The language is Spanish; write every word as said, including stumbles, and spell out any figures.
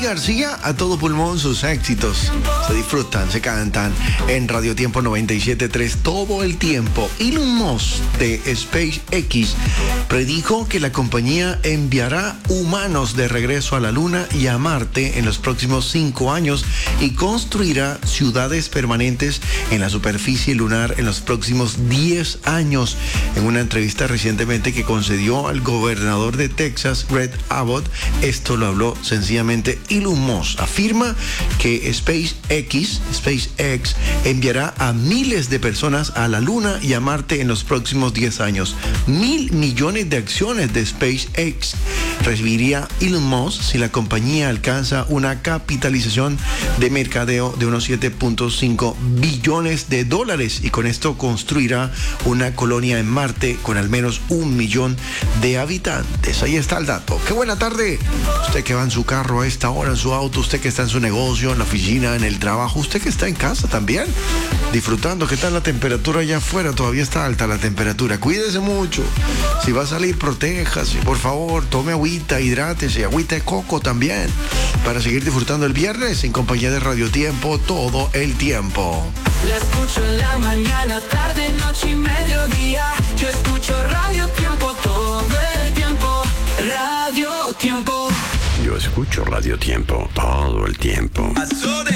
García, a todo pulmón sus éxitos. Se disfrutan, se cantan en Radio Tiempo noventa y siete punto tres todo el tiempo. Elon Musk de SpaceX predijo que la compañía enviará humanos de regreso a la Luna y a Marte en los próximos cinco años y construirá ciudades permanentes en la superficie lunar en los próximos diez años. En una entrevista recientemente que concedió al gobernador de Texas, Greg Abbott, esto lo habló sencillamente Elon Musk. Afirma que SpaceX, SpaceX enviará a miles de personas a la Luna y a Marte en los próximos diez años. Mil millones de acciones de SpaceX recibiría Elon Musk si la compañía alcanza una capitalización de mercadeo de unos siete punto cinco billones de dólares y con esto construirá una colonia en Marte con al menos un millón de habitantes. Ahí está el dato. ¡Qué buena tarde! Usted que va en su carro a esta hora, en su auto, usted que está en su negocio, en la oficina, en el trabajo, usted que está en casa también, disfrutando. ¿Qué tal la temperatura allá afuera? Todavía está alta la temperatura. Cuídese mucho. Si va a salir, protéjase. Por favor, tome agüita, hidrátese, agüita de coco también, para seguir disfrutando el viernes en compañía de Radio Tiempo todo el tiempo. La escucho en la mañana, tarde, noche y mediodía. Yo escucho Radio Tiempo todo el tiempo. Radio Tiempo. Yo escucho Radio Tiempo todo el tiempo. Azores.